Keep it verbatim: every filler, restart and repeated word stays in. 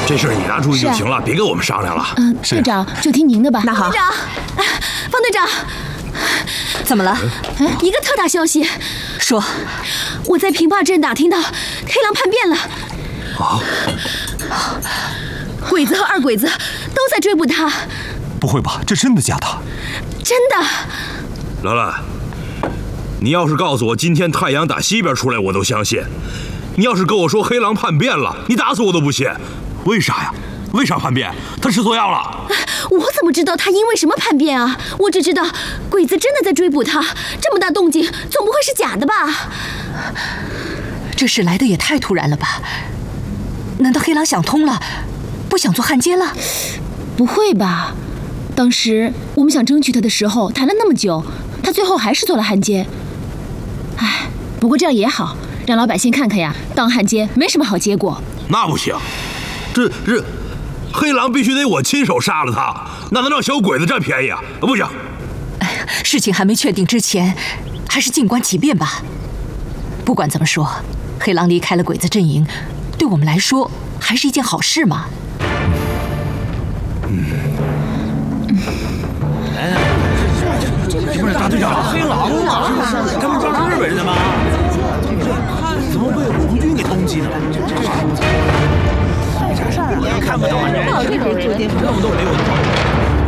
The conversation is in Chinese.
这事儿你拿主意就行了，别跟我们商量了。 嗯，队长就听您的吧。 那好， 队长，方队长， 怎么了？ 一个特大消息， 说， 我在平坝镇打听到黑狼叛变了。 啊！ 鬼子和二鬼子都在追捕他。 不会吧？这真的假的？ 真的。 兰兰，你要是告诉我今天太阳打西边出来，我都相信。你要是跟我说黑狼叛变了，你打死我都不信。 为啥呀？为啥叛变？他吃错药了？ 我怎么知道他因为什么叛变啊？我只知道鬼子真的在追捕他，这么大动静，总不会是假的吧？ 这事来的也太突然了吧？难道黑狼想通了，不想做汉奸了？ 不会吧？当时我们想争取他的时候，谈了那么久，他最后还是做了汉奸。唉，不过这样也好，让老百姓看看呀，当汉奸没什么好结果。 那不行，这这黑狼必须得我亲手杀了他，那能让小鬼子占便宜啊？不行。 哎，事情还没确定之前，还是静观其变吧。不管怎么说，黑狼离开了鬼子阵营，对我们来说还是一件好事嘛。 嗯。 哎，这不是大队长黑狼吗？他们抓是日本人的吗？怎么被红军给通缉了？这这啥事儿啊？看不到啊！这种人，这么多没有。